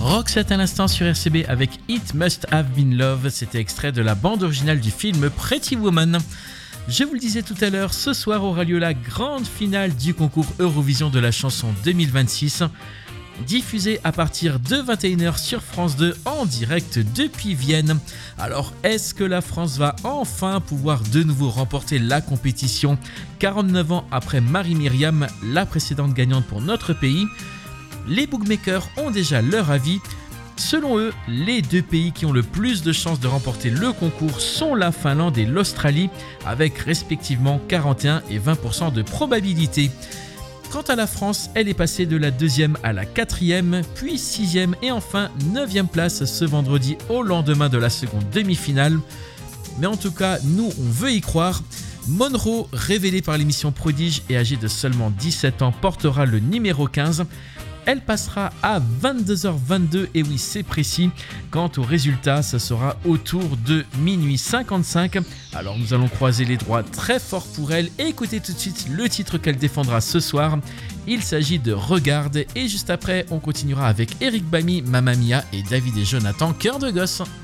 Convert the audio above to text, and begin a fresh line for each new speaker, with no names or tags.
Roxette à l'instant sur RCB avec It Must Have Been Love, c'était extrait de la bande originale du film Pretty Woman. Je vous le disais tout à l'heure, ce soir aura lieu la grande finale du concours Eurovision de la chanson 2026, diffusée à partir de 21h sur France 2 en direct depuis Vienne. Alors, est-ce que la France va enfin pouvoir de nouveau remporter la compétition 49 ans après Marie-Myriam, la précédente gagnante pour notre pays? Les bookmakers ont déjà leur avis. Selon eux, les deux pays qui ont le plus de chances de remporter le concours sont la Finlande et l'Australie, avec respectivement 41 et 20% de probabilité. Quant à la France, elle est passée de la 2e à la 4e, puis 6e et enfin 9e place ce vendredi au lendemain de la seconde demi-finale. Mais en tout cas, nous on veut y croire. Monroe, révélée par l'émission Prodige et âgée de seulement 17 ans, portera le numéro 15. Elle passera à 22h22, et oui c'est précis. Quant au résultat, ça sera autour de minuit 55. Alors nous allons croiser les doigts très fort pour elle et écouter tout de suite le titre qu'elle défendra ce soir. Il s'agit de Regarde et juste après on continuera avec Eric Bamy, Mamma Mia et David et Jonathan, Cœur de gosse.